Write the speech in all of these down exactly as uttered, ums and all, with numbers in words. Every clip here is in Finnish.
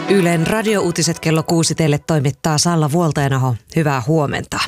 Ylen radiouutiset kello kuusi teille toimittaa Salla Vuoltajanaho. Hyvää huomenta.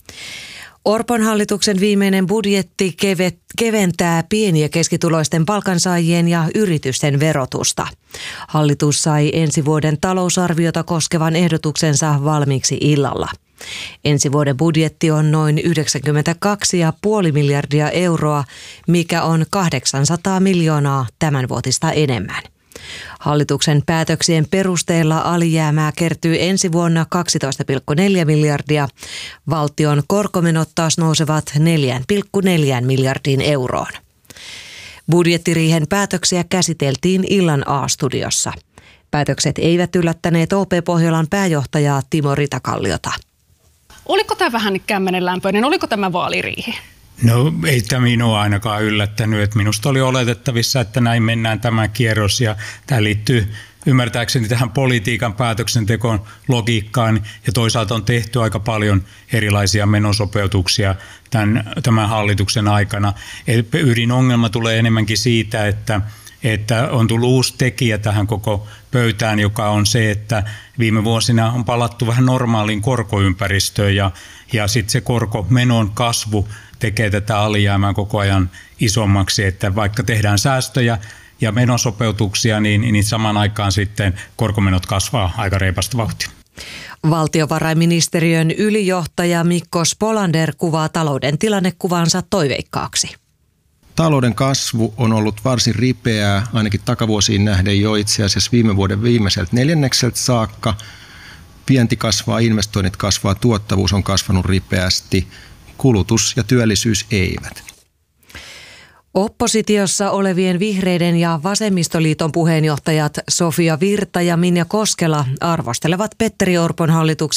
Orpon hallituksen viimeinen budjetti keventää pieni- ja keskituloisten palkansaajien ja yritysten verotusta. Hallitus sai ensi vuoden talousarviota koskevan ehdotuksensa valmiiksi illalla. Ensi vuoden budjetti on noin yhdeksänkymmentäkaksi pilkku viisi miljardia euroa, mikä on kahdeksansataa miljoonaa tämänvuotista enemmän. Hallituksen päätöksien perusteella alijäämää kertyy ensi vuonna kaksitoista pilkku neljä miljardia. Valtion korkomenot taas nousevat neljä pilkku neljä miljardiin euroon. Budjettiriihen päätöksiä käsiteltiin illan A-studiossa. Päätökset eivät yllättäneet O P-Pohjolan pääjohtajaa Timo Ritakalliota. Oliko tämä vähän kämmenenlämpöinen? Oliko tämä vaaliriihi? No ei tämä minua ainakaan yllättänyt. Että minusta oli oletettavissa, että näin mennään tämä kierros ja tämä liittyy ymmärtääkseni tähän politiikan päätöksentekoon logiikkaan ja toisaalta on tehty aika paljon erilaisia menosopeutuksia tämän, tämän hallituksen aikana. Ydinongelma tulee enemmänkin siitä, että että on tullut uusi tekijä tähän koko pöytään, joka on se, että viime vuosina on palattu vähän normaaliin korkoympäristöön ja, ja sitten se korkomenon kasvu tekee tätä alijäämää koko ajan isommaksi, että vaikka tehdään säästöjä ja menosopeutuksia, niin, niin samaan aikaan sitten korkomenot kasvaa aika reipasta vauhtia. Valtiovarainministeriön ylijohtaja Mikko Spolander kuvaa talouden tilannekuvansa toiveikkaaksi. Talouden kasvu on ollut varsin ripeää, ainakin takavuosiin nähden jo itse asiassa viime vuoden viimeiseltä neljännekseltä saakka. Vienti kasvaa, investoinnit kasvaa, tuottavuus on kasvanut ripeästi, kulutus ja työllisyys eivät. Oppositiossa olevien Vihreiden ja Vasemmistoliiton puheenjohtajat Sofia Virta ja Minja Koskela arvostelevat Petteri Orpon hallituksen